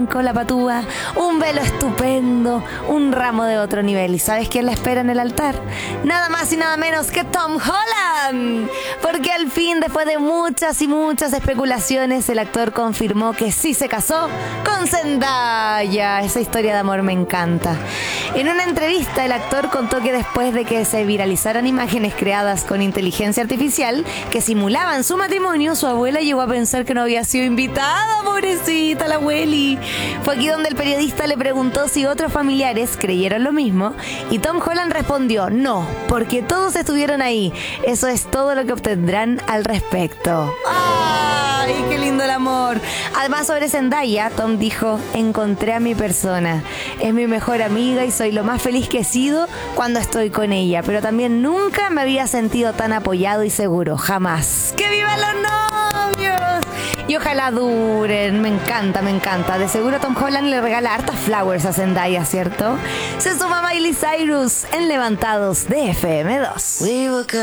blanco, la patúa, un velo estupendo, un ramo de otro nivel. ¿Y sabes quién la espera en el altar? Nada más y nada menos que Tom Holland. Porque al fin, después de muchas y muchas especulaciones, el actor confirmó que sí se casó con Zendaya. Esa historia de amor me encanta. En una entrevista, el actor contó que después de que se viralizaran imágenes creadas con inteligencia artificial que simulaban su matrimonio, su abuela llegó a pensar que no había sido invitada, pobrecita la abueli. Fue aquí donde el periodista le preguntó si otros familiares creyeron lo mismo y Tom Holland respondió: no, porque todos estuvieron ahí. Eso es todo lo que obtendrán al respecto. ¡Ay, qué lindo el amor! Además, sobre Zendaya, Tom dijo: encontré a mi persona. Es mi mejor amiga y soy lo más feliz que he sido cuando estoy con ella. Pero también nunca me había sentido tan apoyado y seguro. Jamás. ¡Que vivan los novios! Y ojalá duren. Me encanta, me encanta. De seguro Tom Holland le regala hartas flowers a Zendaya, ¿cierto? Se suma Miley Cyrus en Levantados de FM2.